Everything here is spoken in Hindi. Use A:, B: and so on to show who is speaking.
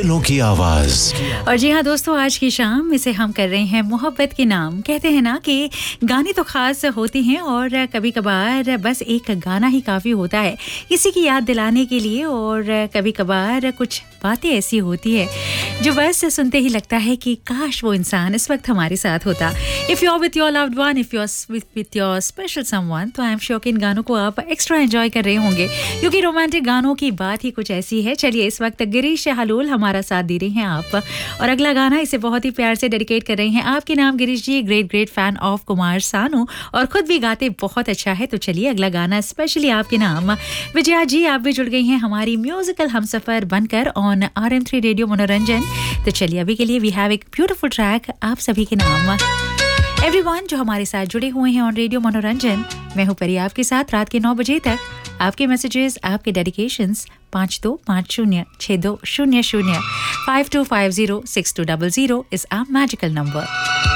A: दिलों की आवाज।
B: और जी हाँ दोस्तों, आज की शाम इसे हम कर रहे हैं मोहब्बत के नाम। कहते हैं ना कि गाने तो खास होते हैं और कभी कभार बस एक गाना ही काफ़ी होता है किसी की याद दिलाने के लिए। और कभी कभार कुछ बातें ऐसी होती है जो बस सुनते ही लगता है कि काश वो इंसान इस वक्त हमारे साथ होता। If you are with your loved one, if you are with your special someone, तो आई एम श्योर कि इन गानों को आप एक्स्ट्रा एंजॉय कर रहे होंगे, क्योंकि रोमांटिक गानों की बात ही कुछ ऐसी है। चलिए, इस वक्त गिरीश हलोल हमारा साथ दे रहे हैं आप, और अगला गाना इसे बहुत ही प्यार से डेडिकेट कर रहे हैं आपके नाम गिरीश जी। Great fan of Kumar Sanu और खुद भी गाते बहुत अच्छा है। तो चलिए, अगला गाना स्पेशली आपके नाम। विजया जी, आप भी जुड़ गई हैं हमारी म्यूजिकल हमसफर बनकर ऑन RM3 रेडियो मनोरंजन। तो चलिए, अभी के लिए वी हैव एक ब्यूटीफुल ट्रैक आप सभी के नाम। एवरीवन जो हमारे साथ जुड़े हुए हैं ऑन रेडियो मनोरंजन, मैं हूं परी आपके साथ रात के 9 बजे तक। आपके मैसेजेस, आपके dedications 52506200 52506200 is our magical number.